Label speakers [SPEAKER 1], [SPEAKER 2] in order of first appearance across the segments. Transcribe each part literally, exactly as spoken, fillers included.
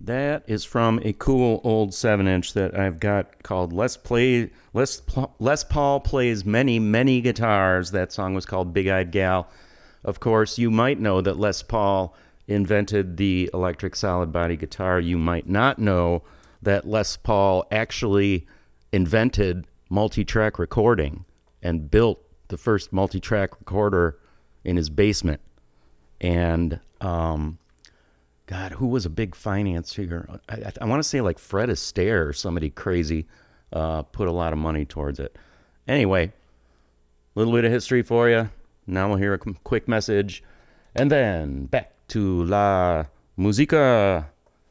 [SPEAKER 1] That is from a cool old seven inch that I've got called Les Play Les Les Paul Plays Many Many Guitars. That song was called Big Eyed Gal. Of course, you might know that Les Paul invented the electric solid body guitar. You might not know that Les Paul actually invented multi-track recording and built the first multi-track recorder in his basement. And um God, who was a big financier? I, I, I want to say like Fred Astaire or somebody crazy uh, put a lot of money towards it. Anyway, a little bit of history for you. Now we'll hear a quick message. And then back to La Musica.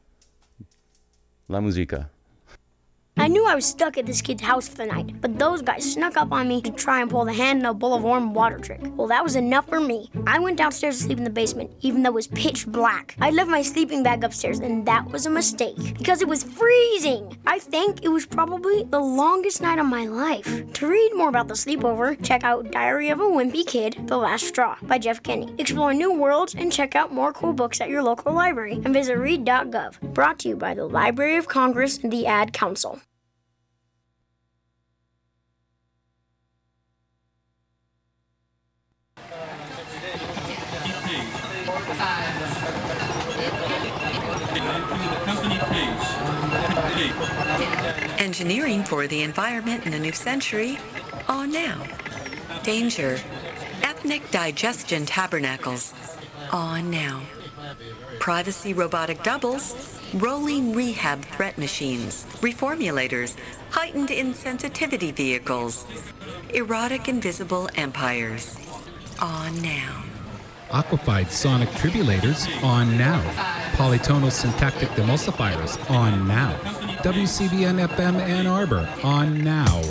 [SPEAKER 1] La Musica.
[SPEAKER 2] I knew I was stuck at this kid's house for the night, but those guys snuck up on me to try and pull the hand in a bowl of warm water trick. Well, that was enough for me. I went downstairs to sleep in the basement, even though it was pitch black. I left my sleeping bag upstairs, and that was a mistake, because it was freezing. I think it was probably the longest night of my life. To read more about the sleepover, check out Diary of a Wimpy Kid, The Last Straw by Jeff Kinney. Explore new worlds and check out more cool books at your local library, and visit read dot gov. Brought to you by the Library of Congress and the Ad Council.
[SPEAKER 3] Engineering for the environment in the new century, on now. Danger. Ethnic digestion tabernacles, on now. Privacy robotic doubles, rolling rehab threat machines, reformulators, heightened insensitivity vehicles, erotic invisible empires, on now.
[SPEAKER 4] Aquafied sonic tribulators, on now. Polytonal syntactic demulsifiers, on now. W C B N F M Ann Arbor, on now.